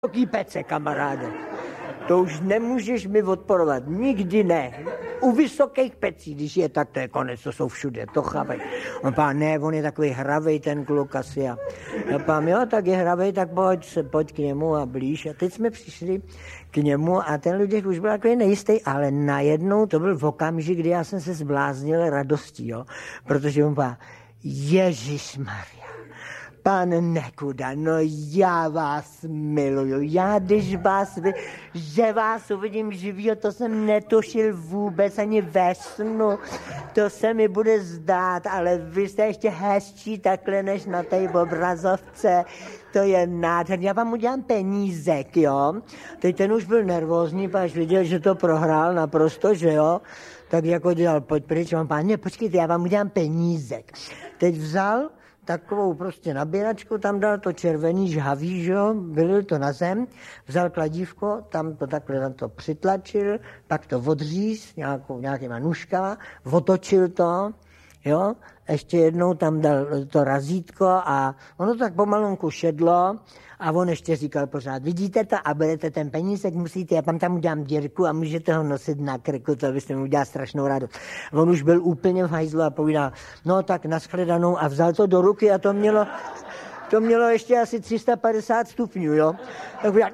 vysoký pece, kamaráde. To už nemůžeš mi odporovat. Nikdy ne. U vysokých pecí, když je tak, to je konec, to jsou všude, to chápej. On pán, ne, on je takový hravej ten kluk asi. A pán, jo, tak je hravej, tak pojď k němu a blíž. A teď jsme přišli k němu a ten Luděk už byl takový nejistý, ale najednou to byl v okamžik, kdy já jsem se zbláznil radostí, jo. Protože on pán, Ježišmarja. Pane Nekuda, no já vás miluju, já když že vás uvidím živýho, to jsem netušil vůbec ani ve snu, to se mi bude zdát, ale vy jste ještě hezčí takhle než na té obrazovce, to je nádherný, já vám udělám penízek, jo, teď ten už byl nervózní, až viděl, že to prohrál naprosto, že jo, tak jako dělal, pojď pryč, mám páně, počkejte, já vám udělám penízek, teď vzal takovou prostě nabíračku, tam dal to červený žhavý, že jo, vylil to na zem, vzal kladívko, tam to takhle na to přitlačil, pak to odříz nějakýma nůžkama, otočil to, jo, ještě jednou tam dal to razítko a ono tak pomalonku šedlo a on ještě říkal pořád, vidíte to a berete ten penízek, musíte, já tam udělám dírku a můžete ho nosit na krku, to byste mi udělal strašnou radost. On už byl úplně v hajzlu a povídal, no tak nashledanou a vzal to do ruky a to mělo ještě asi 350 stupňů, jo. Tak povídal,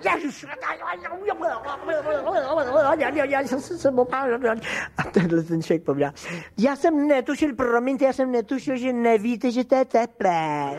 a tenhle ten člověk povídal, já jsem netušil, že nevíte, že to je teplé.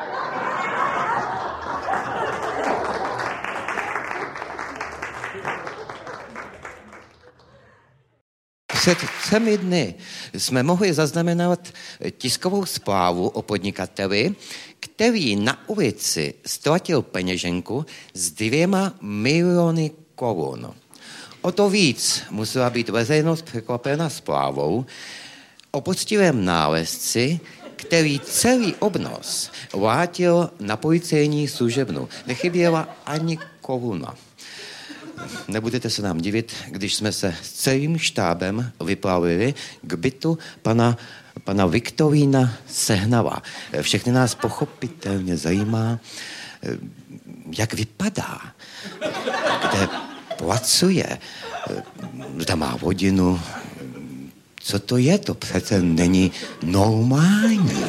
Před 3 dny jsme mohli zaznamenat tiskovou zprávu o podnikateli, který na ulici ztratil peněženku s 2 miliony korun. O to víc musela být veřejnost překvapena zprávou o poctivém nálezci, který celý obnos vrátil na policejní služebnu. Nechyběla ani koruna. Nebudete se nám divit, když jsme se s celým štábem vyplavili k bytu pana Viktorína Sehnala. Všechny nás pochopitelně zajímá, jak vypadá, kde pracuje, zda má rodinu. Co to je? To přece není normální.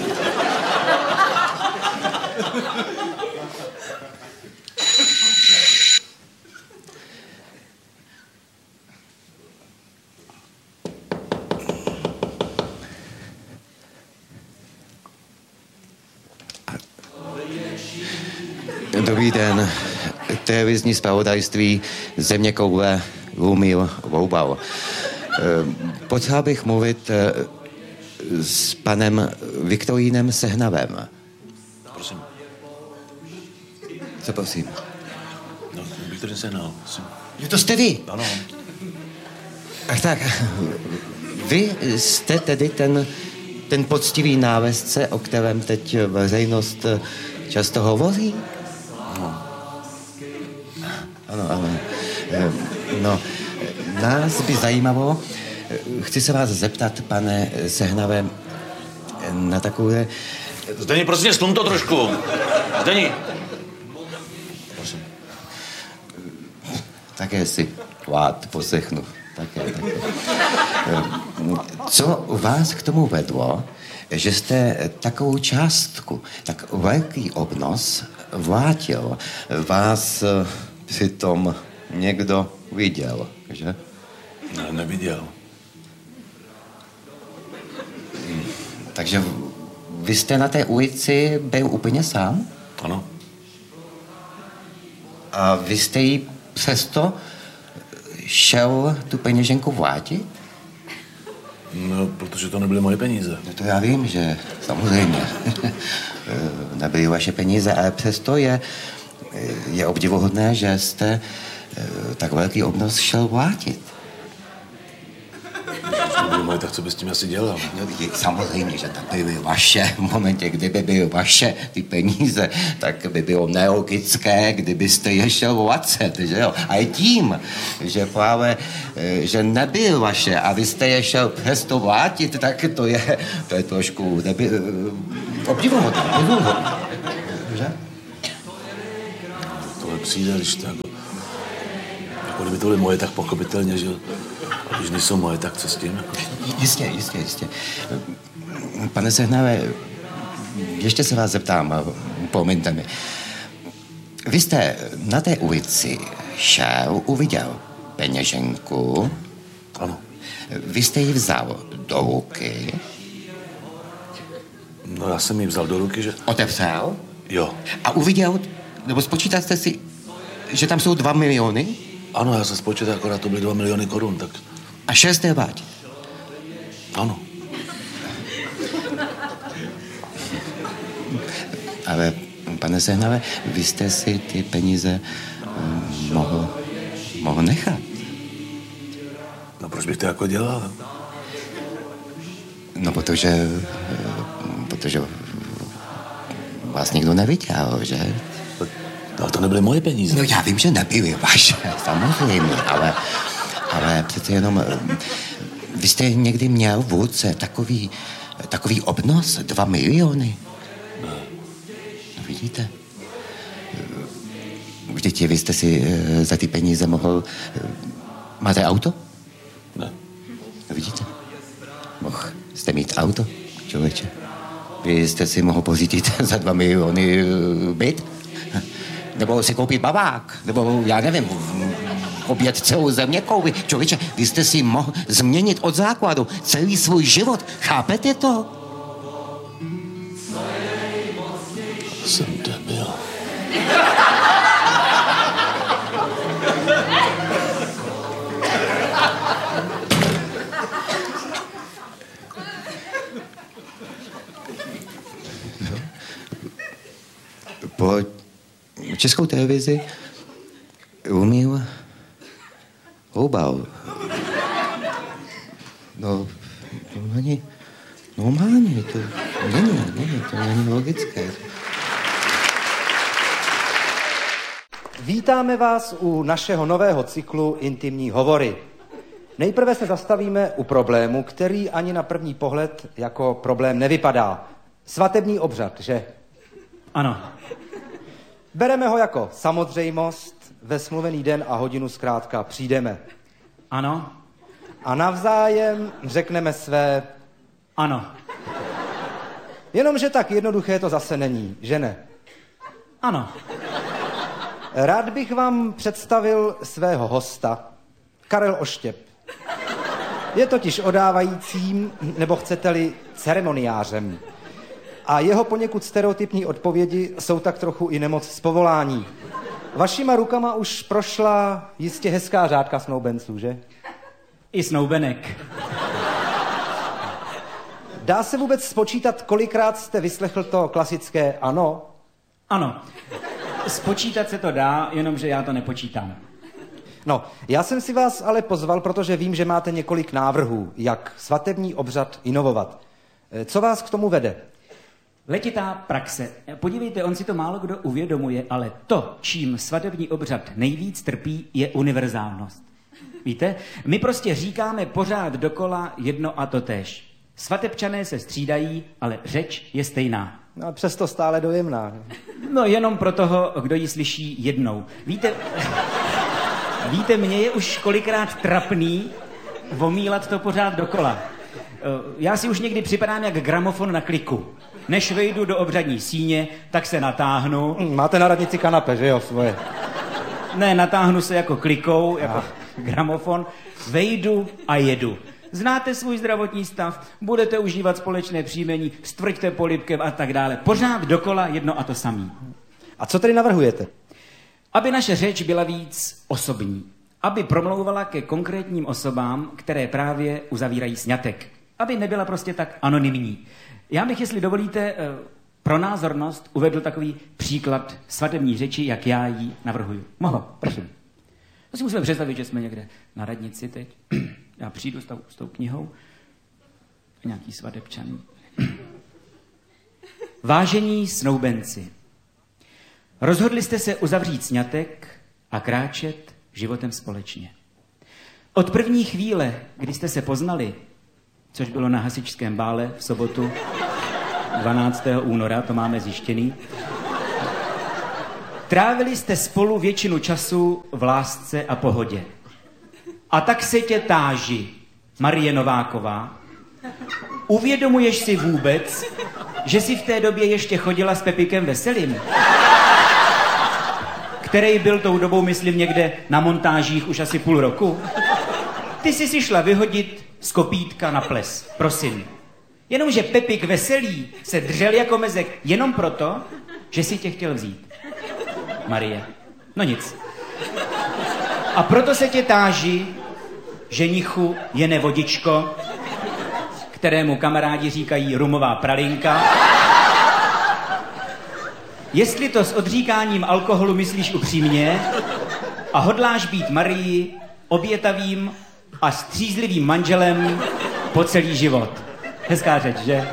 Dobrý den, televizní zpravodajství Zeměkoule Lumil Voubal. Potřeba bych mluvit s panem Viktorínem Sehnalem. Prosím. Co prosím? No, Viktorín Sehnal. Jo, to jste vy? Ano. Ach tak, vy jste tedy ten poctivý nálezce, o kterém teď veřejnost často hovoří? Ano. No, nás by zajímalo, chci se vás zeptat, pane Sehnale, na takové... Zdeni, prosím, slum to trošku. Zdeni. Prosím. Také si poslechnu. Také. Co vás k tomu vedlo, že jste takovou částku, tak velký obnos vrátil, vás přitom někdo viděl, že? Ne, neviděl. Takže vy jste na té ulici byl úplně sám? Ano. A vy jste jí přesto šel tu peněženku vrátit? No, protože to nebyly moje peníze. No to já vím, že samozřejmě nebyly vaše peníze, ale přesto je obdivuhodné, že jste tak velký obnos šel vrátit. Moje, tak co by s tím asi dělal? No, samozřejmě, že to byly vaše. V momentě, kdyby byly vaše ty peníze, tak by bylo nelogické, kdybyste je šel vracet, že jo? A i tím, že právě, že nebyly vaše a vy jste je šel přesto vrátit, tak to je trošku obdivuhodné. Že? přijde, když to jako kdyby to byly moje, tak pochopitelně, že a když nejsou moje, tak co s tím? Jistě. Pane Sehnale, ještě se vás zeptám, promiňte mi. Vy jste na té ulici šel, uviděl peněženku. Ano. Vy jste ji vzal do ruky. No já jsem ji vzal do ruky, že... Otevřel? Jo. A uviděl, nebo spočítal jste si, že tam jsou 2 miliony? Ano, já jsem spočítal, akorát to byly 2 miliony korun, tak... A 6 váť? Ano. Ale, pane Sehnale, vy jste si ty peníze mohl nechat. No proč bych to jako dělal? No, protože vás nikdo neviděl, že? Ale to nebyly moje peníze. No já vím, že nebyly vaše, samozřejmě, ale přece jenom vy jste někdy měl v ruce takový obnos 2 miliony. Ne. No vidíte? Vždyť vy jste si za ty peníze mohl... Máte auto? Ne. No vidíte? Mohl jste mít auto, člověče? Vy jste si mohl pořídit za 2 miliony byt? Nebo si koupit babák? Nebo já nevím, obět celou země koupit? Člověče, vy jste si mohl změnit od základu celý svůj život. Chápete to? Jsem debil. Po Českou televizi umil Houbal. No, to není normálně, to není logické. Vítáme vás u našeho nového cyklu Intimní hovory. Nejprve se zastavíme u problému, který ani na první pohled jako problém nevypadá. Svatební obřad, že? Ano. Bereme ho jako samozřejmost, ve smluvený den a hodinu zkrátka přijdeme. Ano. A navzájem řekneme své... Ano. Jenomže tak jednoduché to zase není, že ne? Ano. Rád bych vám představil svého hosta, Karel Oštěp. Je totiž odávajícím, nebo chcete-li, ceremoniářem. A jeho poněkud stereotypní odpovědi jsou tak trochu i nemoc z povolání. Vašima rukama už prošla jistě hezká řádka snoubenců, že? I snoubenek. Dá se vůbec spočítat, kolikrát jste vyslechl to klasické ano? Ano. Spočítat se to dá, jenomže já to nepočítám. No, já jsem si vás ale pozval, protože vím, že máte několik návrhů, jak svatební obřad inovovat. Co vás k tomu vede? Letitá praxe. Podívejte, on si to málo kdo uvědomuje, ale to, čím svatební obřad nejvíc trpí, je univerzálnost. Víte? My prostě říkáme pořád dokola jedno a to též. Svatebčané se střídají, ale řeč je stejná. No, přesto stále dojemná. No, jenom pro toho, kdo ji slyší jednou. Víte, mně je už kolikrát trapný omílat to pořád dokola. Já si už někdy připadám jak gramofon na kliku. Než vejdu do obřadní síně, tak se natáhnu. Máte na radnici kanape, že jo, svoje? Ne, natáhnu se jako klikou, jako gramofon, vejdu a jedu. Znáte svůj zdravotní stav, budete užívat společné příjmení, stvrďte polibkem a tak dále. Pořád dokola jedno a to samý. A co tedy navrhujete? Aby naše řeč byla víc osobní. Aby promlouvala ke konkrétním osobám, které právě uzavírají sňatek. Aby nebyla prostě tak anonymní. Já bych, jestli dovolíte, pro názornost uvedl takový příklad svatební řeči, jak já ji navrhuju. Mohu, prosím. To si musíme představit, že jsme někde na radnici teď. Já přijdu s tou knihou. Nějaký svatebčan. Vážení snoubenci, rozhodli jste se uzavřít sňatek a kráčet životem společně. Od první chvíle, kdy jste se poznali, což bylo na hasičském bále v sobotu 12. února, to máme zjištěný, Trávili jste spolu většinu času v lásce a pohodě. A tak se tě táži, Marie Nováková, uvědomuješ si vůbec, že jsi v té době ještě chodila s Pepikem Veselým? Který byl tou dobou, myslím, někde na montážích už asi půl roku? Ty jsi si šla vyhodit z kopítka na ples, prosím. Jenomže Pepik Veselý se držel jako mezek jenom proto, že si tě chtěl vzít. Marie. No nic. A proto se tě táži, ženichu jene vodičko, kterému kamarádi říkají rumová pralinka. Jestli to s odříkáním alkoholu myslíš upřímně a hodláš být Marii obětavým a střízlivým manželem po celý život. Hezká řeč, že?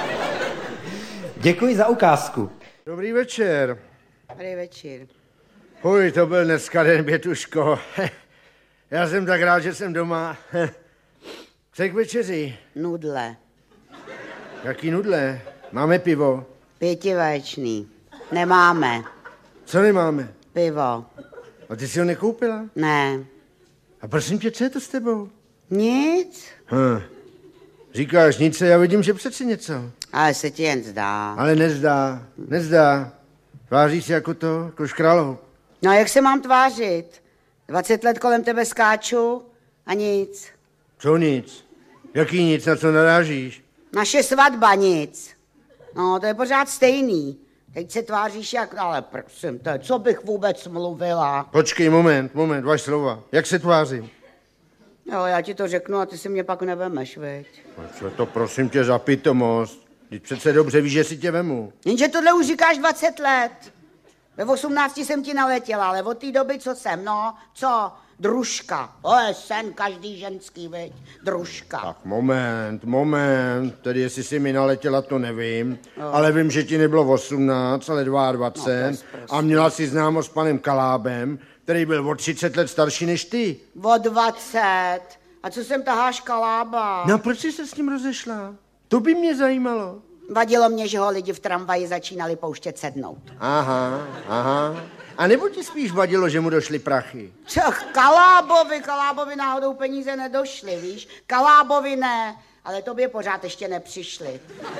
Děkuji za ukázku. Dobrý večer. Dobrý večer. Uj, to byl dneska den, Bětuško. Já jsem tak rád, že jsem doma. Co k večeři? Nudle. Jaký nudle? Máme pivo. 5vaječný. Nemáme. Co nemáme? Pivo. A ty si ho nekoupila? Ne. A prosím tě, co je to s tebou? Nic. Říkáš nic, já vidím, že přeci něco. Ale se ti jen zdá. Ale nezdá. Tváří se jako to, jako škrálo. No a jak se mám tvářit? 20 let kolem tebe skáču a nic. Co nic? Jaký nic, na co narážíš? Naše svatba nic. No, to je pořád stejný. Teď se tváříš jak, ale prosím tě, co bych vůbec mluvila? Počkej, moment, vaš slova. Jak se tvářím? Jo, já ti to řeknu a ty si mě pak nevemeš, veď. A co to prosím tě za pitomost? Teď přece dobře víš, že si tě vemu. Jenže tohle už říkáš 20 let. Ve 18 jsem ti naletěla, ale od té doby, co jsem, no, co? Družka. Je sen každý ženský, veď. Družka. Tak moment. Tedy jestli si mi naletěla, to nevím. Ale vím, že ti nebylo 18, ale 22. No, a měla si známost s panem Kalábem, který byl o 30 let starší než ty. O 20. A co jsem taháš Kalába? No proč jsi se s ním rozešla? To by mě zajímalo. Vadilo mě, že ho lidi v tramvaji začínali pouštět sednout. Aha. A nebo ti spíš vadilo, že mu došly prachy? Čach, Kalábovi náhodou peníze nedošly, víš? Kalábovi ne, ale tobě pořád ještě nepřišly.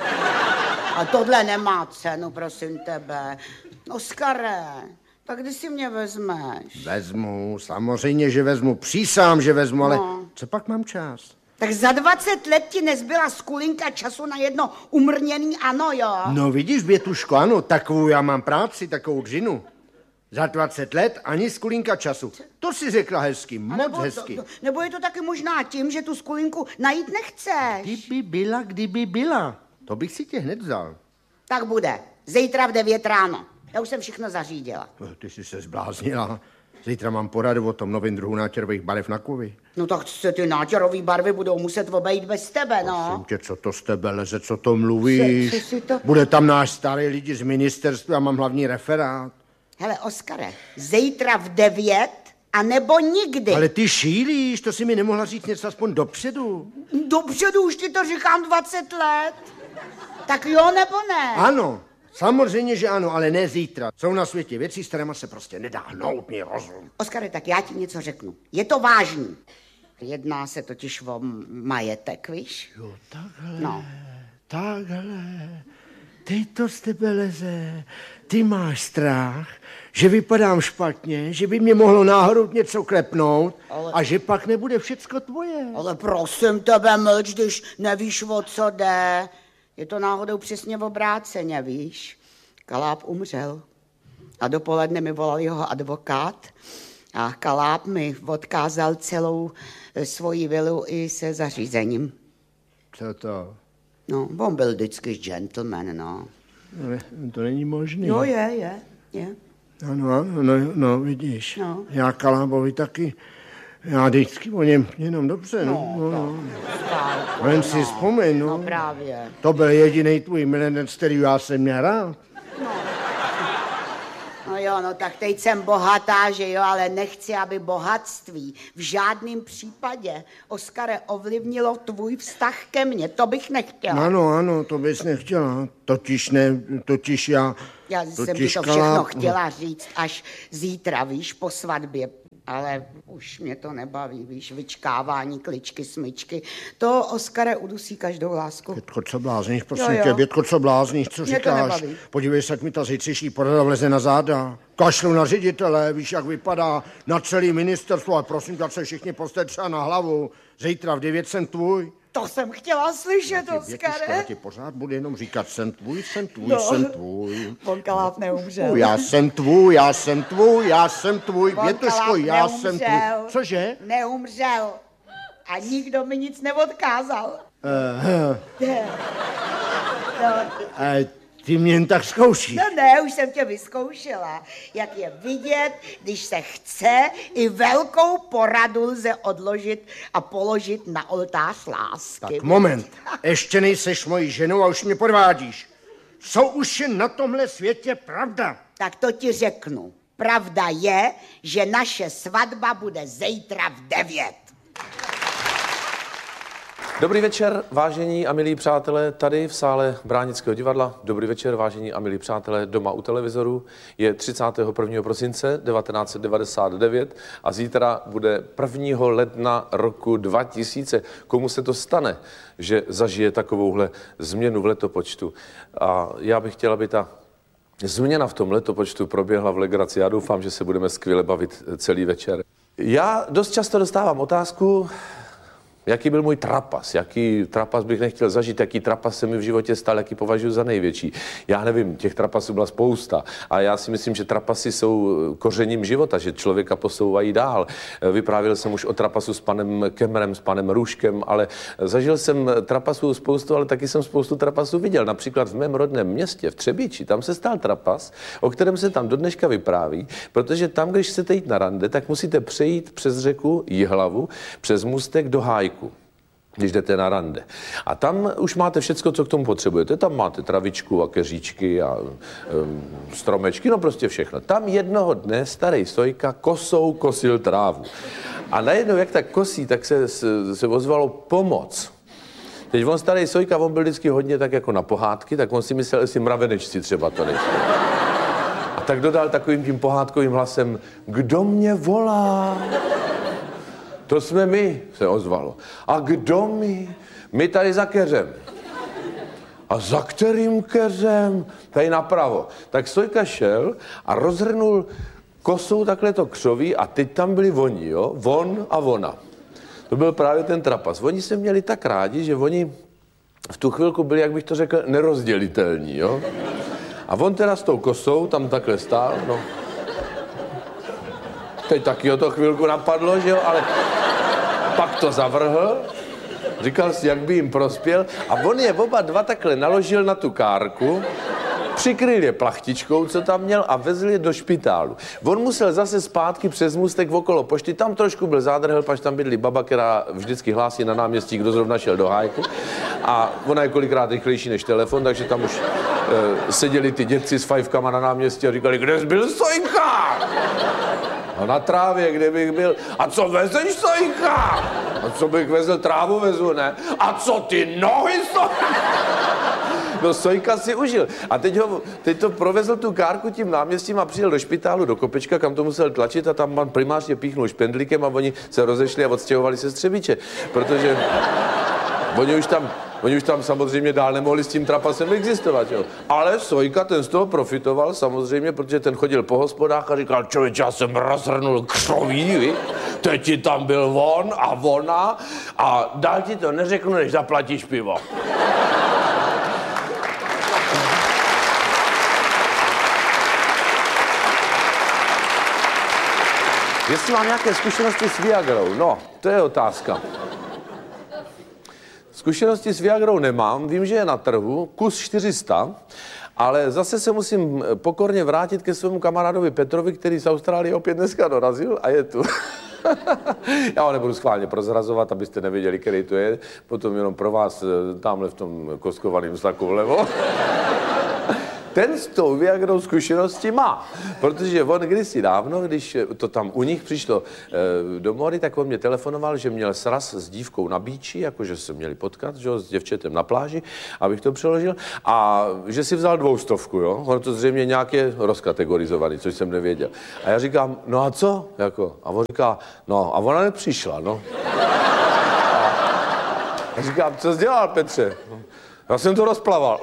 A tohle nemá cenu, prosím tebe. Oskare, tak kdy si mě vezmeš? Vezmu, samozřejmě, že vezmu. Přísám, že vezmu, ale co pak mám čas? Tak za 20 let ti nezbyla skulinka času na jedno umrněný ano, jo? No vidíš, Bětuško, ano, takovou já mám práci, takovou dřinu. Za 20 let ani skulinka času. To si řekla hezky, moc hezky. Nebo je to taky možná tím, že tu skulinku najít nechceš? Kdyby byla. To bych si tě hned vzal. Tak bude. Zítra v 9 ráno. Já už jsem všechno zařídila. Ty jsi se zbláznila. Zítra mám poradu o tom novém druhu nátěrových barev na kovy. No tak se ty nátěrové barvy budou muset obejít bez tebe, no. Prosím tě, co to z tebe leze, co to mluvíš? Bude tam náš starý lidi z ministerstva, mám hlavní referát. Hele, Oskare, zítra v 9 a nebo nikdy. Ale ty šílíš, to si mi nemohla říct něco aspoň dopředu. Dopředu už ti to říkám 20 let. Tak jo nebo ne? Ano, samozřejmě, že ano, ale ne zítra. Jsou na světě věci, s kterými se prostě nedá hnoutný rozum. Oskare, tak já ti něco řeknu. Je to vážný. Jedná se totiž o majetek, víš? Jo, takhle. No. Takhle. Teď to z tebe leze. Ty máš strach, že vypadám špatně, že by mě mohlo náhodou něco klepnout a že pak nebude všecko tvoje. Ale prosím tebe, mlč, když nevíš, o co jde. Je to náhodou přesně obráceně, víš? Kaláb umřel a dopoledne mi volal jeho advokát a Kaláb mi odkázal celou svoji vilu i se zařízením. Co to? No, on byl vždycky gentleman, no. To není možné. No je. Ano, no, vidíš. No. Já Kalábovi taky, já vždycky o něm jenom dobře, no. Jen si vzpomeň, no. No právě. To byl jediný tvůj milenec, který já jsem měl rád. No no tak teď jsem bohatá, že jo, ale nechci, aby bohatství v žádném případě, Oskare, ovlivnilo tvůj vztah ke mně, to bych nechtěla. Ano, to bys nechtěla, totiž já... Já jsem ti to všechno chtěla říct až zítra, víš, po svatbě. Ale už mě to nebaví, víš, vyčkávání, kličky, smyčky. To, Oskare, udusí každou lásku. Bětko, co blázníš, prosím tě, Bětko, co blázníš, co mě říkáš? Podívej se, jak mi ta zítřejší porada vleze na záda. Kašlu na ředitele, víš, jak vypadá na celý ministerstvo, ale prosím, tak se všichni postaví třeba na hlavu. Zítra v 9 jsem tvůj. To jsem chtěla slyšet, Oskare. Já ti pořád budu jenom říkat, jsem tvůj. On Kaláv neumřel. Já jsem tvůj, Bětuško, já jsem tvůj. Cože? Neumřel. A nikdo mi nic neodkázal. Ty mě jen tak zkoušíš. No ne, už jsem tě vyzkoušela. Jak je vidět, když se chce, i velkou poradu lze odložit a položit na oltář lásky. Tak moment, ještě nejseš mojí ženou a už mě podvádíš. Co už je na tomhle světě pravda? Tak to ti řeknu. Pravda je, že naše svatba bude zítra v 9. Dobrý večer, vážení a milí přátelé, tady v sále Bránického divadla. Dobrý večer, vážení a milí přátelé, doma u televizoru. Je 31. prosince 1999 a zítra bude 1. ledna roku 2000. Komu se to stane, že zažije takovouhle změnu v letopočtu? A já bych chtěla, aby ta změna v tom letopočtu proběhla v legraci. Já doufám, že se budeme skvěle bavit celý večer. Já dost často dostávám otázku, jaký byl můj trapas, jaký trapas bych nechtěl zažít, jaký trapas se mi v životě stal, jaký považuji za největší. Já nevím, těch trapasů byla spousta a já si myslím, že trapasy jsou kořením života, že člověka posouvají dál. Vyprávěl jsem už o trapasu s panem Kemmerem, s panem Růžkem, ale zažil jsem trapasů spoustu, ale taky jsem spoustu trapasů viděl. Například v mém rodném městě, v Třebíči, tam se stal trapas, o kterém se tam do dneška vypráví, protože tam, když chcete jít na rande, tak musíte přejít přes řeku Jihlavu, přes můstek do Hájku, když jdete na rande. A tam už máte všecko, co k tomu potřebujete. Tam máte travičku a keříčky a stromečky, no prostě všechno. Tam jednoho dne starý Sojka kosou kosil trávu. A najednou, jak tak kosí, tak se ozvalo pomoc. Teď on starý Sojka, on byl vždycky hodně tak jako na pohádky, tak on si myslel, jestli mravenečci třeba to nejsou. A tak dodal takovým tím pohádkovým hlasem, kdo mě volá? To jsme my, se ozvalo. A kdo my? My tady za keřem. A za kterým keřem? Tady napravo. Tak Sojka šel a rozhrnul kosou takhle to křoví a teď tam byli oni, jo? On a ona. To byl právě ten trapas. Oni se měli tak rádi, že oni v tu chvilku byli, jak bych to řekl, nerozdělitelní, jo? A on teda s tou kosou tam takhle stál, no. Teď taky o to chvilku napadlo, že jo, ale pak to zavrhl, říkal si, jak by jim prospěl a on je oba dva takhle naložil na tu kárku, přikryl je plachtičkou, co tam měl a vezl je do špitálu. On musel zase zpátky přes můstek okolo pošty, tam trošku byl zádrhel, pač tam bydlí baba, která vždycky hlásí na náměstí, kdo zrovna šel do Hájku a ona je kolikrát rychlejší než telefon, takže tam už seděli ty dětci s fajfkama na náměstí a říkali, kde jsi byl, Sojka? A na trávě, kde bych byl. A co vezeš, Sojka? A co bych vezl, trávu vezu, ne? A co ty nohy, Sojka? No Sojka si užil. A teď to provezl tu kárku tím náměstím a přijel do špitálu, do Kopečka, kam to musel tlačit a tam pan primář je píchnul špendlíkem a oni se rozešli a odstěhovali se z Třebíče. Protože oni už tam samozřejmě dál nemohli s tím trapasem existovat, jo. Ale Sojka ten z toho profitoval samozřejmě, protože ten chodil po hospodách a říkal, člověče, já jsem rozhrnul křoví, teď ti tam byl on a ona a dál ti to neřeknu, než zaplatíš pivo. Jestli mám nějaké zkušenosti s Viagrou, no, to je otázka. Zkušenosti s Viagrou nemám, vím, že je na trhu, kus 400, ale zase se musím pokorně vrátit ke svému kamarádovi Petrovi, který z Austrálie opět dneska dorazil a je tu. Já ho nebudu schválně prozrazovat, abyste nevěděli, který to je, potom jenom pro vás tamhle v tom koskovaném saku vlevo. ten s tou Viagrou zkušenosti má. Protože on kdysi dávno, když to tam u nich přišlo do mody, tak on mě telefonoval, že měl sraz s dívkou na bíči, jakože se měli potkat, že, s děvčetem na pláži, abych to přeložil, a že si vzal 200, jo? On to zřejmě nějak je rozkategorizovaný, což jsem nevěděl. A já říkám, no a co? Jako? A on říká, no a ona nepřišla, no. A říkám, co jsi dělal, Petře? Já jsem to rozplaval.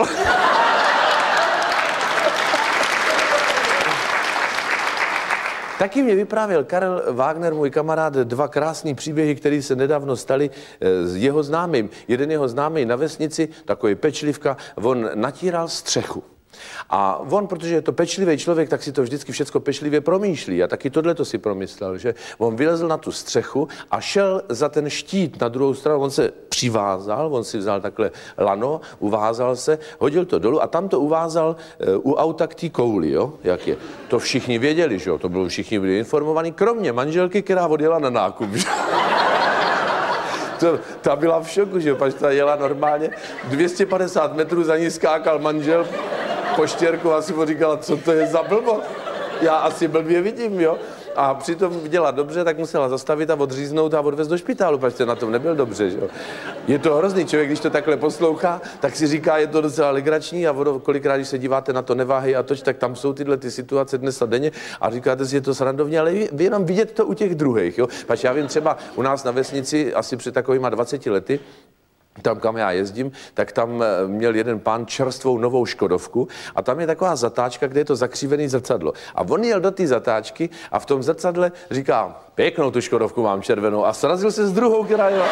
Taky mě vyprávěl Karel Wagner, můj kamarád, 2 krásný příběhy, které se nedávno staly s jeho známým. Jeden jeho známý na vesnici, takový pečlivka, on natíral střechu. A on, protože je to pečlivý člověk, tak si to vždycky všecko pečlivě promýšlí. A taky tohleto si promyslel, že on vylezl na tu střechu a šel za ten štít na druhou stranu. On se přivázal, on si vzal takhle lano, uvázal se, hodil to dolů a tam to uvázal u auta k té kouli, jo? Jak je. To všichni věděli, že jo? To bylo, všichni byli informovaní, kromě manželky, která odjela na nákup. Ta byla v šoku, že pač ta jela normálně, 250 metrů za ní skákal manžel po štěrku a si mu říkala, co to je za blbost. Já asi blbě vidím, jo. A přitom viděla dobře, tak musela zastavit a odříznout a odvést do špitálu, protože na tom nebyl dobře, že jo. Je to hrozný člověk, když to takhle poslouchá, tak si říká, je to docela legrační a kolikrát, když se díváte na to Neváhy a toč, tak tam jsou tyhle ty situace dnes a denně a říkáte si, je to srandovně, ale vy jenom vidět to u těch druhých, jo. Pač já vím třeba u nás na vesnici asi před takovýma 20 lety, tam, kam já jezdím, tak tam měl jeden pán čerstvou novou Škodovku a tam je taková zatáčka, kde je to zakřívený zrcadlo. A on jel do té zatáčky a v tom zrcadle říká, pěknou tu Škodovku mám červenou a srazil se s druhou, která jela.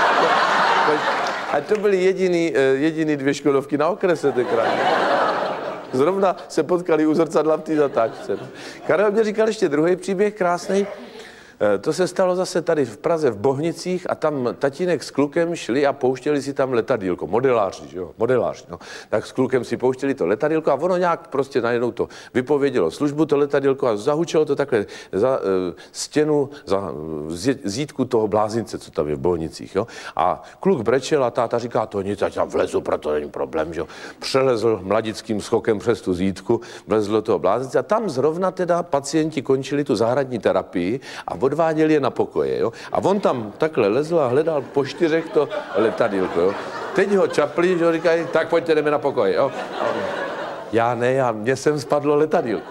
A to byly jediný 2 Škodovky na okrese tenkrát. Zrovna se potkali u zrcadla v té zatáčce. Karel mě říkal ještě druhý příběh, krásný. To se stalo zase tady v Praze v Bohnicích a tam tatínek s klukem šli a pouštěli si tam letadýlko, modeláři, no. Tak s klukem si pouštěli to letadýlko a ono nějak prostě najednou to vypovědělo službu, to letadýlko a zahučelo to takhle za stěnu, za zítku toho blázince, co tam je v Bohnicích, jo. A kluk brečel a táta říká, to nic, ať tam vlezu, proto není problém, že jo. Přelezl mladickým skokem přes tu zítku, vlezl do toho blázince a tam zrovna teda pacienti končili tu zahradní terapii a odváděli je na pokoje, jo. A on tam takhle lezl a hledal po 4 to letadýlko, jo. Teď ho čapli, že ho říkají, tak pojďte, jdeme na pokoje, jo. Já ne, mně sem spadlo letadýlko.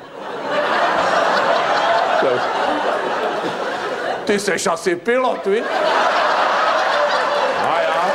Ty seš asi pilot, víš? A já?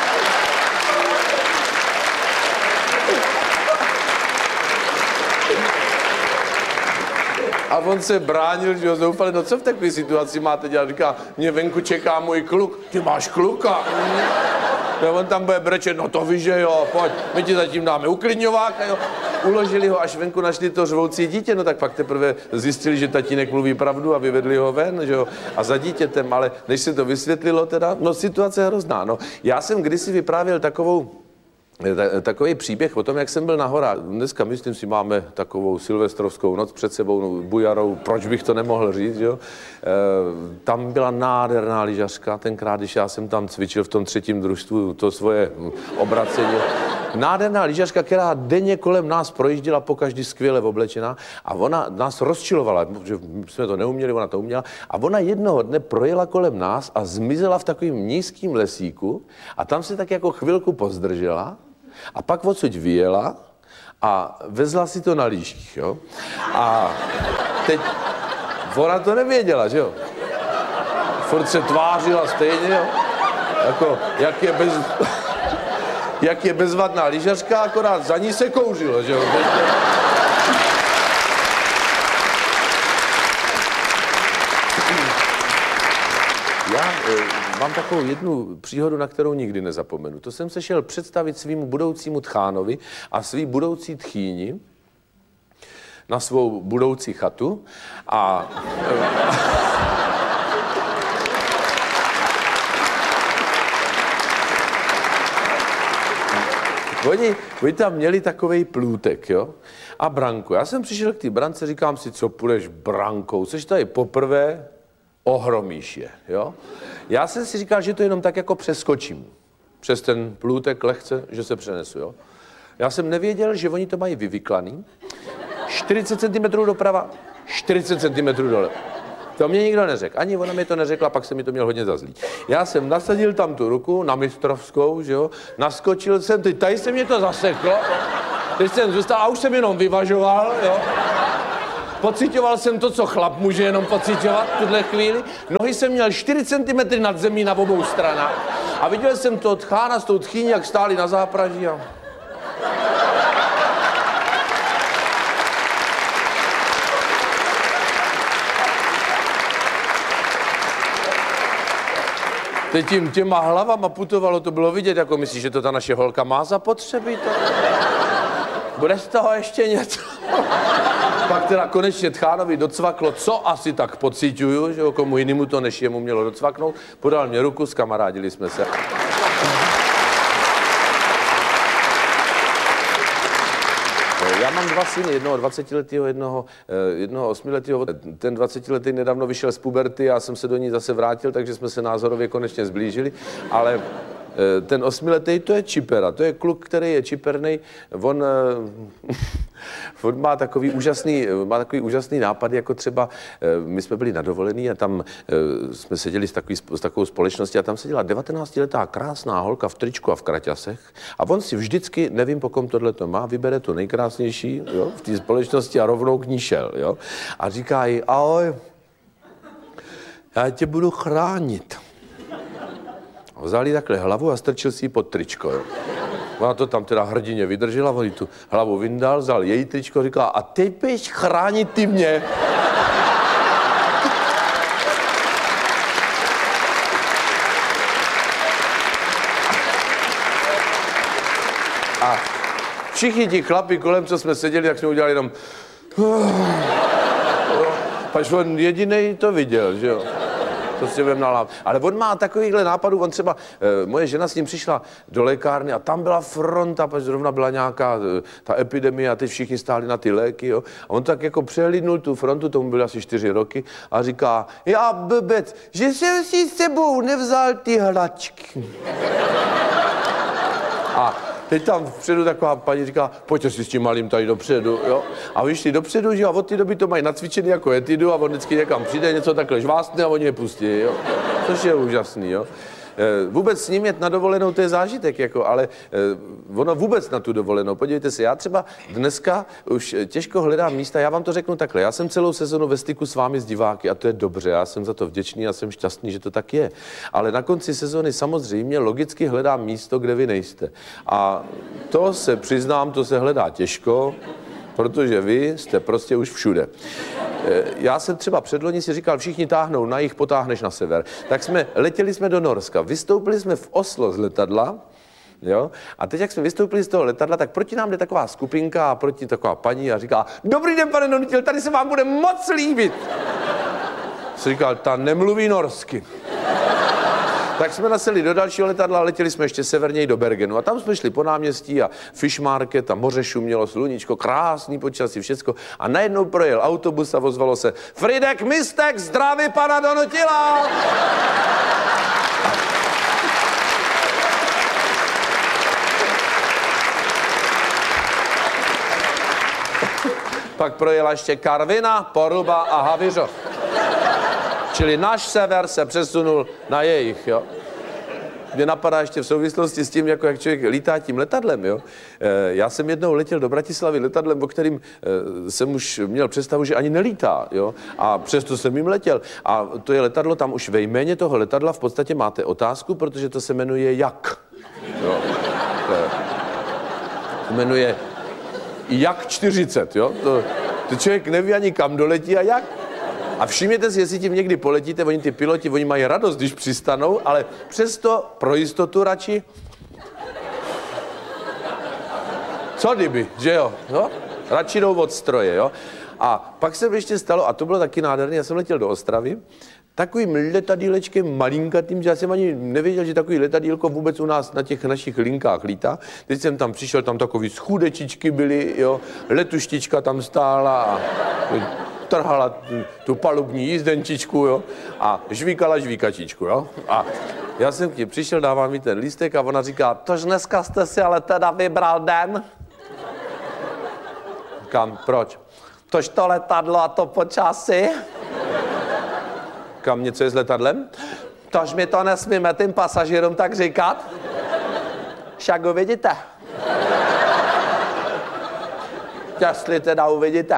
A on se bránil, že ho zoufali, no co v takové situaci máte dělat? Říká, mě venku čeká můj kluk. Ty máš kluka? No, on tam bude brečet, no to víš, že jo, pojď, my ti zatím dáme uklidňovák, jo. Uložili ho, až venku našli to řvoucí dítě, no tak pak teprve zjistili, že tatínek mluví pravdu a vyvedli ho ven, že jo, a za dítětem, ale než se to vysvětlilo teda, no situace je hrozná, no. Já jsem kdysi vyprávěl takový příběh o tom, jak jsem byl na horách. Dneska, myslím si, máme takovou silvestrovskou noc před sebou, no, bujarou, proč bych to nemohl říct, jo? Tam byla nádherná lyžařka, tenkrát, když já jsem tam cvičil v tom 3. družstvu, to svoje obracení. Nádherná lyžařka, která denně kolem nás projížděla, pokaždý skvěle oblečená a ona nás rozčilovala, protože jsme to neuměli, ona to uměla a ona jednoho dne projela kolem nás a zmizela v takovým nízkým lesíku a tam se tak jako chvilku pozdržela a pak odsud vyjela a vezla si to na lyžích, jo. A teď ona to nevěděla, že jo. Furt se tvářila stejně, jo. Jako, jak je bezvadná lyžařka, akorát za ní se kouřilo, že jo. Já mám takovou jednu příhodu, na kterou nikdy nezapomenu. To jsem se šel představit svýmu budoucímu tchánovi a svý budoucí tchýni na svou budoucí chatu a... Oni tam měli takovej plůtek, jo, a branku. Já jsem přišel k té brance, říkám si, co půjdeš brankou, seš tady poprvé, ohromíš je, jo. Já jsem si říkal, že to jenom tak jako přeskočím přes ten plůtek lehce, že se přenesu, jo. Já jsem nevěděl, že oni to mají vyvyklaný. 40 cm doprava, 40 cm dole. To mě nikdo neřekl. Ani ona mi to neřekla, pak se mi to měl hodně za zlý. Já jsem nasadil tam tu ruku na mistrovskou, že jo, naskočil jsem, tady se mě to zaseklo, teď jsem zůstal a už jsem jenom vyvažoval, jo. Pocitoval jsem to, co chlap může jenom pocitovat v tuhle chvíli. Nohy jsem měl 4 cm nad zemí na obou stranách. A viděl jsem to tchána s tou tchýní, jak stáli na zápraží a... Teď jim těma hlavama putovalo, to bylo vidět, jako myslíš, že to ta naše holka má zapotřebí to? Bude z toho ještě něco? Pak teda konečně tchánovi docvaklo, co asi tak pociťuju, že komu jinému to než jemu mělo docvaknout. Podal mě ruku, skamarádili jsme se. Já mám 2 syny, jednoho 20letého, jednoho 8letého. Ten 20letý nedávno vyšel z puberty, já jsem se do ní zase vrátil, takže jsme se názorově konečně zblížili, ale ten 8letý to je čipera, to je kluk, který je čipernej, on má takový úžasný nápad, jako třeba my jsme byli na dovolený a tam jsme seděli s takovou společností a tam seděla 19letá krásná holka v tričku a v kraťasech a on si vždycky, nevím po kom tohle to má, vybere to nejkrásnější, jo, v té společnosti a rovnou k ní šel, jo, a říká jí, ahoj, já tě budu chránit. Vzal jí takhle hlavu a strčil si ji pod tričko, jo. Ona to tam teda hrdině vydržela, on jí tu hlavu vyndal, vzal její tričko, říkala, a teď běž chránit ty mě. A všichni ti chlapi kolem, co jsme seděli, tak jsme udělali jenom... Pač on jedinej to viděl, že jo. To si budeme nalávat. Ale on má takovýchhle nápadů, on třeba, moje žena s ním přišla do lékárny a tam byla fronta, protože zrovna byla nějaká ta epidemie a teď všichni stáli na ty léky, jo. A on tak jako přehlídnul tu frontu, tomu byly asi 4 roky a říká, já blbec, že jsem si s sebou nevzal ty hračky. A teď tam vpředu taková paní říká, pojďte si s tím malým tady dopředu, jo. A vyšli dopředu, že a od té doby to mají nacvičený jako etidu a on vždycky někam přijde, něco takhle žvástne a oni je pustí, jo. Což je úžasný, jo. Vůbec s ním jet na dovolenou, to je zážitek, jako, ale ono vůbec na tu dovolenou. Podívejte se, já třeba dneska už těžko hledám místa, já vám to řeknu takhle, já jsem celou sezonu ve styku s vámi, s diváky a to je dobře, já jsem za to vděčný a jsem šťastný, že to tak je. Ale na konci sezony samozřejmě logicky hledám místo, kde vy nejste. A to se přiznám, to se hledá těžko, protože vy jste prostě už všude. Já jsem třeba předloni si říkal, všichni táhnou na jih, potáhneš na sever. Tak letěli jsme do Norska, vystoupili jsme v Oslo z letadla, jo? A teď, jak jsme vystoupili z toho letadla, tak proti nám jde taková skupinka a proti taková paní a říká, dobrý den, pane Donitel, tady se vám bude moc líbit. Jsem říkal, ta nemluví norsky. Tak jsme nasedli do dalšího letadla a letěli jsme ještě severněji do Bergenu. A tam jsme šli po náměstí a fish market a moře šumělo, sluníčko, krásný počasí, všecko. A najednou projel autobus a ozvalo se Fridek Mistek, zdraví pana Donutila! Pak projela ještě Karvina, Poruba a Havířov. Čili náš sever se přesunul na jejich, jo. Mě napadá ještě v souvislosti s tím, jako jak člověk lítá tím letadlem, jo. Já jsem jednou letěl do Bratislavy letadlem, o kterým jsem už měl představu, že ani nelítá, jo. A přesto jsem jim letěl. A to je letadlo, tam už ve jméně toho letadla v podstatě máte otázku, protože to se jmenuje Jak. Jo. To jmenuje Jak 40, jo. To člověk neví ani kam doletí a jak. A všimněte si, jestli tím někdy poletíte, oni ty piloti, oni mají radost, když přistanou, ale přesto pro jistotu radši... Co kdyby, že jo? No? Radši jdou od stroje, jo? A pak se ještě stalo, a to bylo taky nádherné, já jsem letěl do Ostravy, takovým letadílečkem malinkatým, že já jsem ani nevěděl, že takový letadílko vůbec u nás na těch našich linkách lítá. Teď jsem tam přišel, tam takový schudečičky byly, jo, letuštička tam stála a trhala tu palubní jízdenčičku, jo, a žvíkala žvíkačičku, jo. A já jsem k ní přišel, dávám mi ten lístek a ona říká, tož dneska jste si ale teda vybral den. Říkám, proč? Tož to letadlo a to počasí. Říkám, něco je s letadlem? Tož mi to nesmíme tím pasažírům tak říkat. Však uvidíte. Jestli teda uvidíte.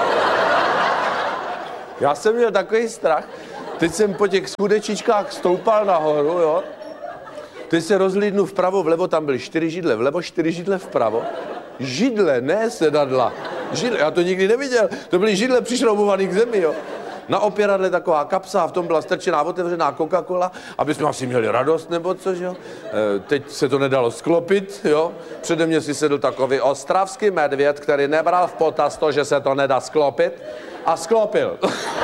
Já jsem měl takový strach. Teď jsem po těch skudečičkách stoupal nahoru, jo. Teď se rozhlídnu vpravo, vlevo, tam byly 4 židle vlevo, 4 židle vpravo. Židle, ne sedadla. Židle, já to nikdy neviděl. To byly židle přišroubovaný k zemi, jo. Na opěradle taková kapsa a v tom byla strčená otevřená Coca-Cola, aby jsme asi měli radost nebo což, jo. Teď se to nedalo sklopit, jo. Přede mě si sedl takový ostravský medvěd, který nebral v potaz to, že se to nedá sklopit a sklopil.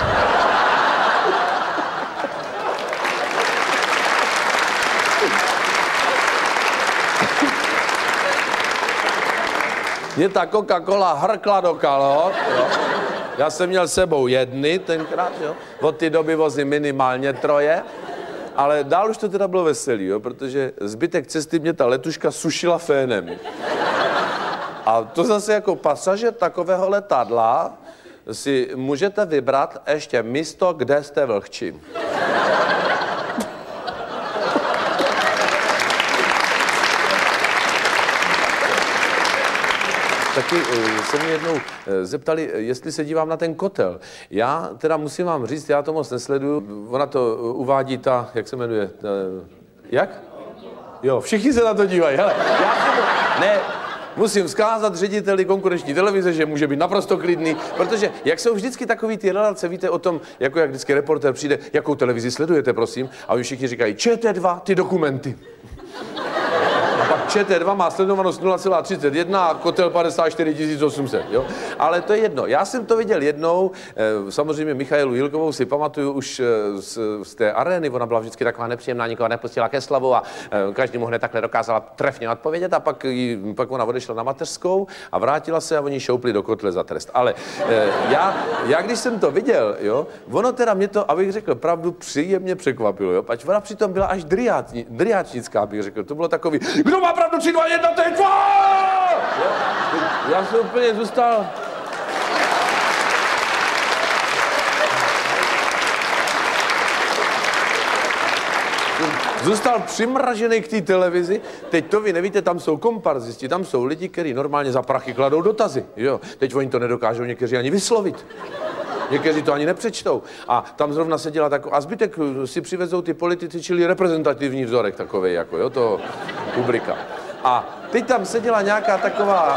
Mě ta Coca-Cola hrkla do kalhot, jo. Já jsem měl sebou jedny tenkrát, jo. Od té doby vozím minimálně 3, ale dál už to teda bylo veselý, jo, protože zbytek cesty mě ta letuška sušila fénem. A to zase jako pasažér takového letadla si můžete vybrat ještě místo, kde jste vlhčí. Taky se mě jednou zeptali, jestli se dívám na ten kotel. Já teda musím vám říct, já to moc nesleduju. Ona to uvádí ta, jak se jmenuje? Jak? Jo, všichni se na to dívají. Hele, musím vzkázat řediteli konkurenční televize, že může být naprosto klidný, protože jak jsou vždycky takový ty relace, víte o tom, jako jak vždycky reportér přijde, jakou televizi sledujete, prosím, a oni všichni říkají, ČT2, ty dokumenty. ČT2 má sledovanost 0,31 a kotel 54 800, jo? Ale to je jedno. Já jsem to viděl jednou, samozřejmě Michailu Jilkovou si pamatuju už z té arény, ona byla vždycky taková nepříjemná, nikoho nepustila ke slovu a každý mu hned takhle dokázala trefně odpovědět a pak ona odešla na mateřskou a vrátila se a oni šoupli do kotle za trest. Ale já když jsem to viděl, jo, ono teda mě to, abych řekl pravdu, příjemně překvapilo, jo? Ať ona přitom byla až driáčnická, bych řekl. To bylo takový, kdo má pravdu, 3, 2, 1, to je 2! Já jsem úplně zůstal... Zůstal přimražený k té televizi. Teď to vy nevíte, tam jsou komparzisti, tam jsou lidi, kteří normálně za prachy kladou dotazy. Jo? Teď oni to nedokážou někteří ani vyslovit. Někteří to ani nepřečtou. A tam zrovna seděla taková... A zbytek si přivezou ty politici, čili reprezentativní vzorek takovej, jako jo, toho publika. A teď tam seděla nějaká taková...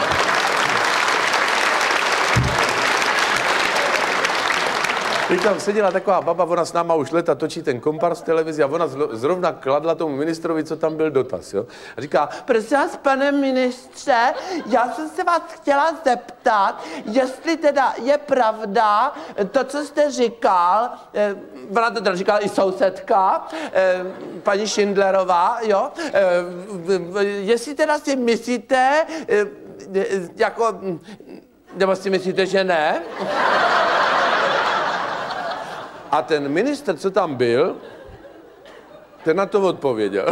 Teď tam seděla taková baba, ona s náma už leta točí ten kompars v televizi a ona zrovna kladla tomu ministrovi, co tam byl dotaz, jo. A říká, prosím vás, pane ministře, já jsem se vás chtěla zeptat, jestli teda je pravda to, co jste říkal, ona to teda říkala i sousedka, paní Schindlerová, jo, jestli teda si myslíte, jako, nebo si myslíte, že ne? A ten ministr, co tam byl, ten na to odpověděl.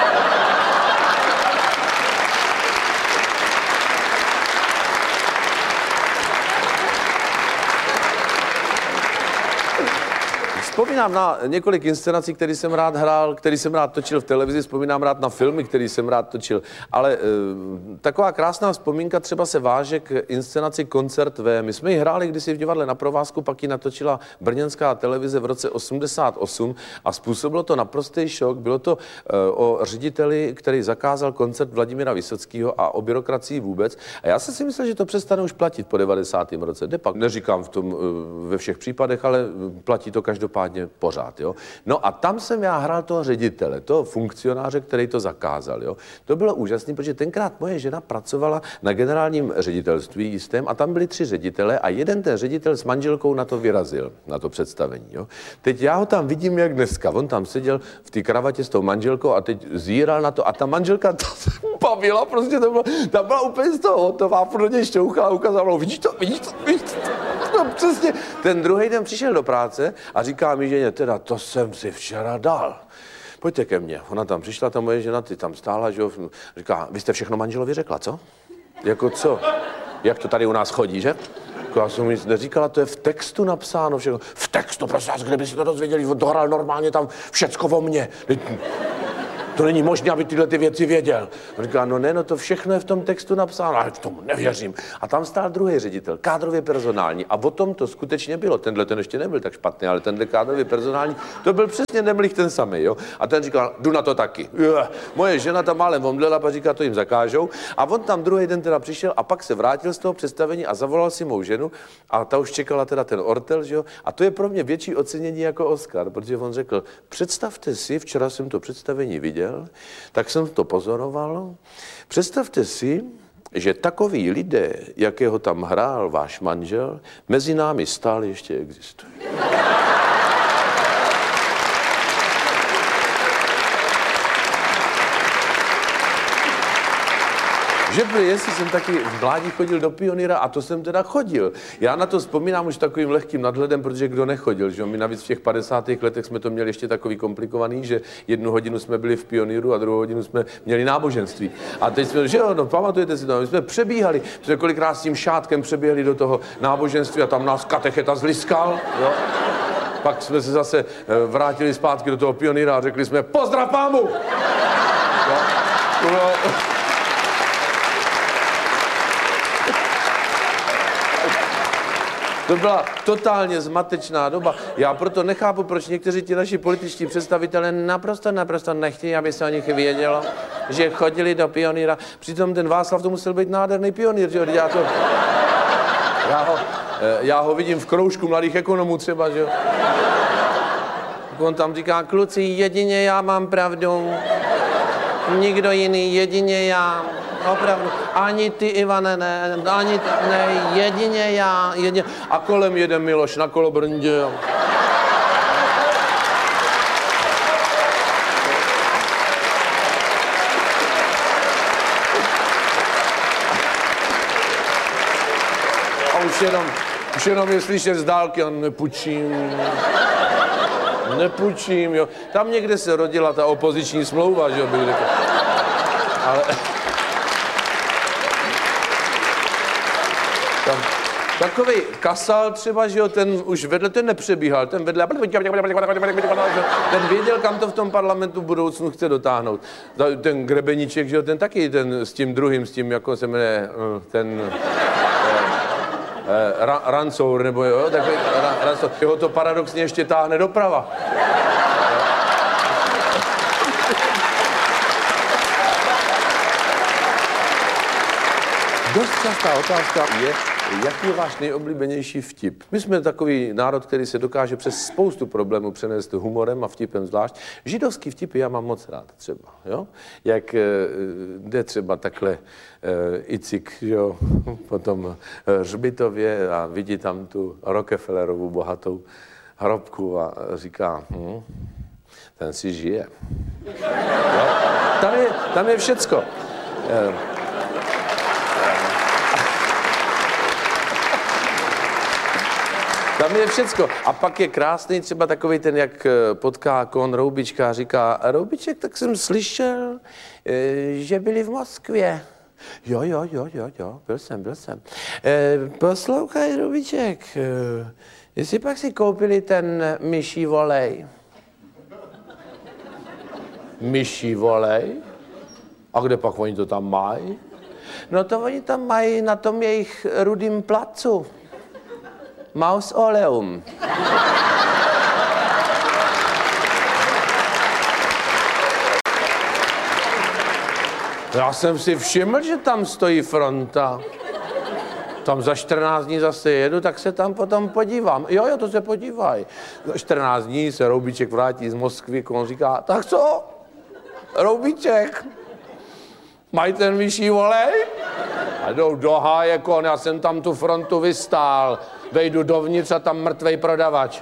Vzpomínám na několik inscenací, které jsem rád hrál, který jsem rád točil v televizi, vzpomínám rád na filmy, který jsem rád točil, ale taková krásná vzpomínka třeba se váže k inscenaci Koncert V. My jsme ji hráli kdysi v divadle Na provázku, pak ji natočila brněnská televize v roce 88 a způsobilo to naprostý šok. Bylo to o řediteli, který zakázal koncert Vladimíra Vysockého a o byrokracii vůbec. A já jsem si myslel, že to přestane už platit po 90. roce. Kde pak? Neříkám v tom ve všech případech, ale platí to každopádně pořád, jo. No a tam jsem já hrál toho ředitele, toho funkcionáře, který to zakázal, jo. To bylo úžasné, protože tenkrát moje žena pracovala na generálním ředitelství jistém a tam byli 3 ředitele a jeden ten ředitel s manželkou na to vyrazil, na to představení, jo. Teď já ho tam vidím jak dneska, on tam seděl v té kravatě s tou manželkou a teď zíral na to a ta manželka to se bavila, prostě to bylo, ta byla úplně z toho hotová, pro něj šťouchala a ukazovala, vidíš to? No přesně. Ten druhý den přišel do práce a říká mi ženě, teda to jsem si včera dal. Pojďte ke mně. Ona tam přišla, ta moje žena, ty tam stála, že jo. Říká, vy jste všechno manželovi řekla, co? Jako co? jak to tady u nás chodí, že? Já jsem nic neříkala, to je v textu napsáno všechno. V textu, prosím vás, kde by si to dozvěděli, on to hrál normálně tam všecko o mně. To není možné, aby tyhle ty věci věděl. On říká, no ne, no to všechno je v tom textu napsáno, ale tomu nevěřím. A tam stál druhý ředitel, kádrově personální. A o tom to skutečně bylo. Tenhle ten ještě nebyl tak špatný, ale tenhle kádrově personální, to byl přesně Nemlich ten samý, jo. A ten říkal, jdu na to taky. Moje žena tam málem omdlela, a říká, to jim zakážou. A on tam druhý den teda přišel a pak se vrátil z toho představení a zavolal si mou ženu a ta už čekala teda ten ortel, že jo. A to je pro mě větší ocenění jako Oscar, protože on řekl, představte si, včera jsem to představení viděl, tak jsem to pozoroval. Představte si, že takoví lidé, jakého tam hrál váš manžel, mezi námi stále ještě existují. Že jestli jsem taky v mládí chodil do Pionýra a to jsem teda chodil. Já na to vzpomínám už takovým lehkým nadhledem, protože kdo nechodil, že my navíc v těch 50. letech jsme to měli ještě takový komplikovaný, že 1 hodinu jsme byli v Pionýru a 2 hodinu jsme měli náboženství. A teď jsme, že jo, no pamatujete si to, my jsme přebíhali, jsme kolikrát s tím šátkem přeběhli do toho náboženství a tam nás katecheta zliskal, jo. Pak jsme se zase vrátili zpátky do toho Pionýra a řekli jsme pozdrav pámu! Jo. To byla totálně zmatečná doba. Já proto nechápu, proč někteří ti naši političtí představitelé naprosto nechtějí, aby se o nich vědělo, že chodili do Pionýra. Přitom ten Václav to musel být nádherný pionýr, že jo? Já ho vidím v kroužku mladých ekonomů třeba, že jo? On tam říká, kluci, jedině já mám pravdu, nikdo jiný, jedině já. Opravdu. Ani ty, Ivane, ne, ani ne, jedině já, jedině. A kolem jede Miloš na kolobrndě. A už jenom je slyšet z dálky a nepůjčím, jo. Tam někde se rodila ta opoziční smlouva, že jo, bych řekl. Ale... Takovej Kasal třeba, že jo, ten už vedle, ten nepřebíhal, ten vedle, ten věděl, kam to v tom parlamentu v budoucnu chce dotáhnout. Ten Grebeníček, že jo, ten taky, ten s tím druhým, s tím, jako se jmenuje, ten Rancour, nebo jo, takový Rancour, jeho to paradoxně ještě táhne doprava. Dost častá otázka je, jaký je váš nejoblíbenější vtip? My jsme takový národ, který se dokáže přes spoustu problémů přenést humorem a vtipem zvlášť. Židovský vtipy já mám moc rád třeba, jo? Jak jde třeba takhle Icik, jo, po tom hřbitově a vidí tam tu Rockefellerovu bohatou hrobku a říká, ten si žije. Jo? Tam je všecko. Tam je všecko. A pak je krásný třeba takový ten, jak potká Kohn Roubička a říká, Roubiček, tak jsem slyšel, že byli v Moskvě. Jo, byl jsem. Poslouchaj, Roubiček, jestli pak si koupili ten myší volej. Myší volej? A kde pak oni to tam mají? No to oni tam mají na tom jejich rudým placu. Mausoleum. Já jsem si všiml, že tam stojí fronta. Tam za 14 dní zase jedu, tak se tam potom podívám. Jo, to se podívaj. Za 14 dní se Roubiček vrátí z Moskvy, on říká, tak co? Roubiček, mají ten vyšší volej? A jdou do háje, já jsem tam tu frontu vystál. Vejdu dovnitř a tam mrtvej prodavač.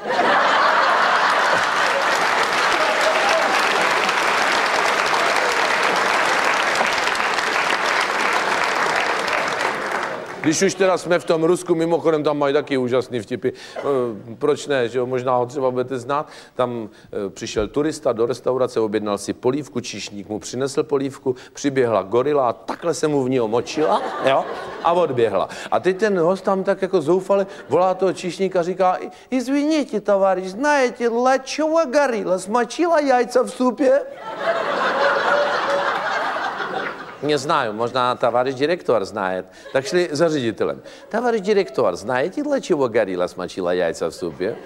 Když už teda jsme v tom Rusku, mimochodem tam mají taky úžasný vtipy. Proč ne, že jo? Možná ho třeba budete znát. Tam přišel turista do restaurace, objednal si polívku, číšník mu přinesl polívku, přiběhla gorila a takhle se mu v ní omočila, jo? A odběhla. A teď ten host tam tak jako zoufale volá toho číšníka a říká: Извините, товарищ, знаете, для чего горилла смочила яйца в супе? Не знаю, možná товарищ директор знает. Tak šli za ředitelem. Товарищ директор, знаете, для чего горилла смочила яйца в супе?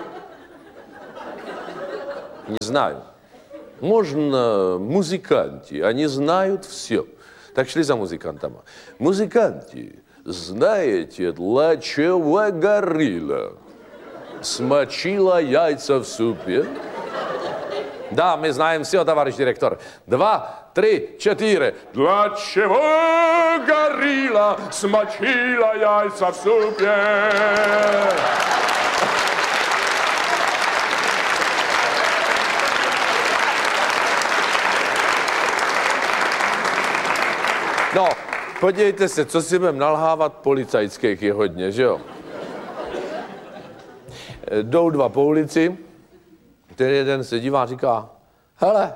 Не знаю. Можно музыканты, они знают все. Так шли за музыкантами. Музыканты, знаете, для чего горилла смочила яйца в супе? Да, мы знаем все, товарищ директор. 2, 3, 4. Для чего горилла смочила яйца в супе? No, podívejte se, co si budeme nalhávat, policajských je hodně, že jo? Jdou dva po ulici, ten jeden se dívá a říká: hele,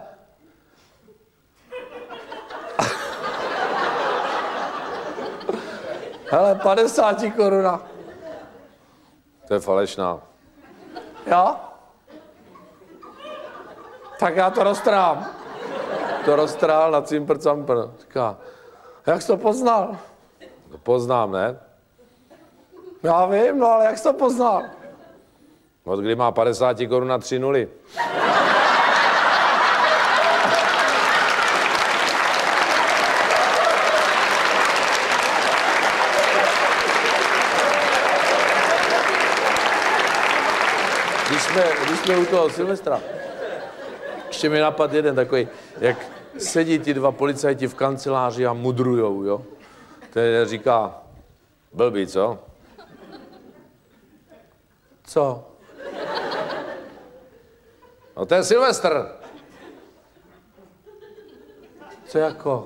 hele, 50 koruna. To je falešná. Jo? Tak já to roztrhám. To roztrhal na cimpr-campr. Říká: jak jsi to poznal? To poznám, ne? Já vím, no ale jak jsi to poznal? Od kdy má 50 korun na 3 nuly. Když jsme u toho Silvestra, ještě mi napadl jeden takový, jak sedí ti dva policajti v kanceláři a mudrujou, jo? Ten říká: blbý, co? Co? No to je Silvestr. Co jako?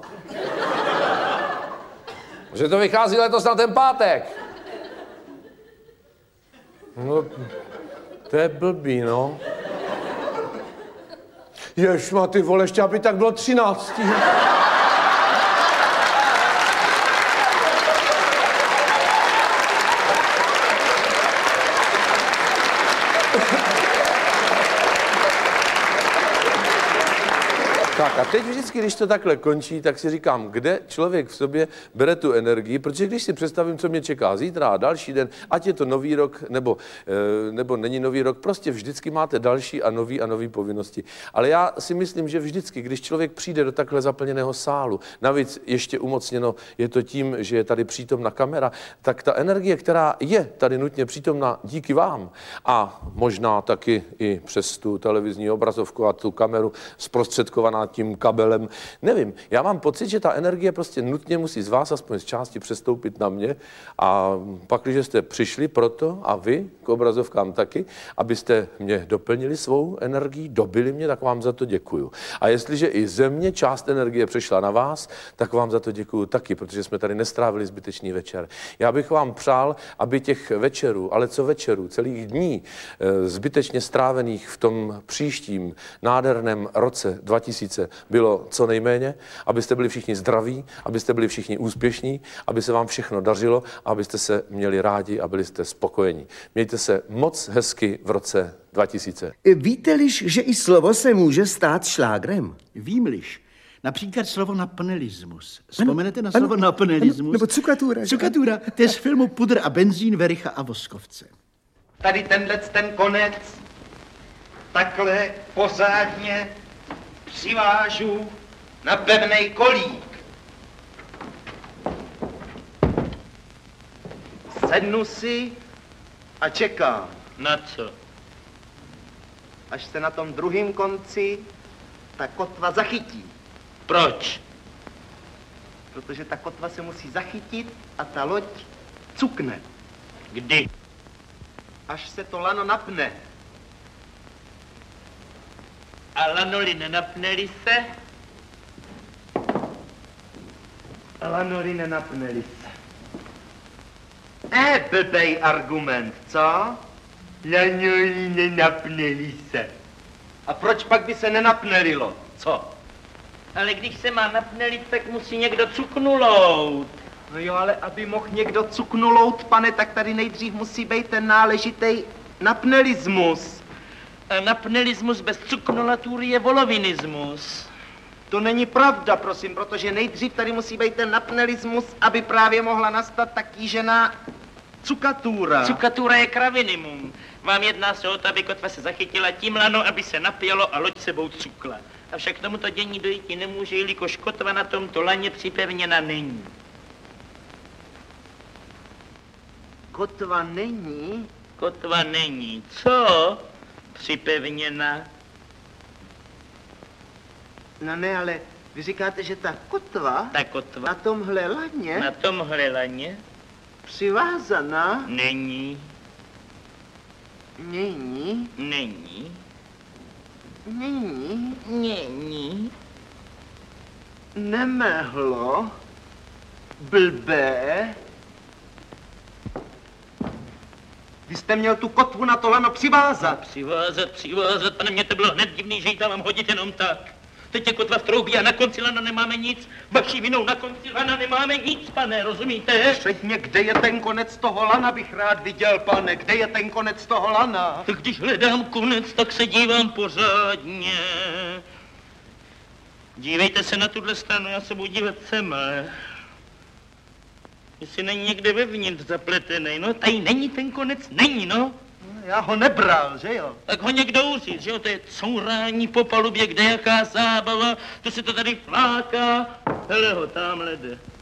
Že to vychází letos na ten pátek. No, to je blbý, no. Ježma, ty vole, ještě aby tak bylo 13. Tak a teď vždycky, když to takhle končí, tak si říkám, kde člověk v sobě bere tu energii, protože když si představím, co mě čeká zítra a další den, ať je to nový rok, nebo není nový rok, prostě vždycky máte další a nový povinnosti. Ale já si myslím, že vždycky, když člověk přijde do takhle zaplněného sálu, navíc ještě umocněno je to tím, že je tady přítomna kamera, tak ta energie, která je tady nutně přítomna díky vám a možná taky i přes tu televizní obrazovku a tu kameru zprostředkovaná tím kabelem, nevím. Já mám pocit, že ta energie prostě nutně musí z vás aspoň z části přestoupit na mě a pak, když jste přišli proto a vy k obrazovkám taky, abyste mě doplnili svou energií, dobili mě, tak vám za to děkuju. A jestliže i ze mě část energie přešla na vás, tak vám za to děkuju taky, protože jsme tady nestrávili zbytečný večer. Já bych vám přál, aby těch večerů, ale co večerů, celých dní zbytečně strávených v tom příštím nádherném roce 2000 bylo co nejméně, abyste byli všichni zdraví, abyste byli všichni úspěšní, aby se vám všechno dařilo, abyste se měli rádi a byli jste spokojení. Mějte se moc hezky v roce 2000. Víte-liž, že i slovo se může stát šlágrem? Vím-liž. Například slovo naplnelismus. Vzpomenete na slovo naplnelismus? Nebo cukatura. Cukatura, to je z filmu Pudr a benzín, Vericha a Voskovce. Tady ten konec takhle posádně přivážu na pevnej kolík. Sednu si a čekám. Na co? Až se na tom druhém konci ta kotva zachytí. Proč? Protože ta kotva se musí zachytit a ta loď cukne. Kdy? Až se to lano napne. A lanoli nenapneli se? Lanoli nenapneli se. Blbej argument, co? Lanoli nenapneli se. A proč pak by se nenapnelilo? Co? Ale když se má napnelit, tak musí někdo cuknulout. No jo, ale aby mohl někdo cuknulout, pane, tak tady nejdřív musí být ten náležitý napnelismus. A napnelismus bez cuknolatury je volovinismus. To není pravda, prosím, protože nejdřív tady musí být ten napnelismus, aby právě mohla nastat ta kýžená cukatura. Cukatura je kravinimum. Vám jedná se o to, aby kotva se zachytila tím lano, aby se napělo a loď sebou cukla. Avšak tomuto dění dojít nemůže, jelikož kotva na tomto laně připevněna není. Kotva není? Kotva není. Co? Připevněna. No ne, ale vy říkáte, že ta kotva na tomhle laně... Na tomhle laně? Přivázaná? Není. Není? Není. Není? Není. Nemehlo? Blbé? Vy jste měl tu kotvu na to lano přivázat. Přivázat, pane, mně to bylo hned divný, že ji tam mám hodit jenom tak. Teď je kotva v troubí a na konci lana nemáme nic. Vaší vinou na konci lana nemáme nic, pane, rozumíte? Předně, kde je ten konec toho lana, bych rád viděl, pane. Kde je ten konec toho lana? Tak když hledám konec, tak se dívám pořádně. Dívejte se na tuhle stranu, já se budu dívat semhle. Jestli není někde vevnitř zapletený, no tady není ten konec, není, no. Já ho nebral, že jo? Tak ho někdo uzít, že jo, to je courání po palubě, kde jaká zábava, to se to tady fláká, hele ho, tamhle jde.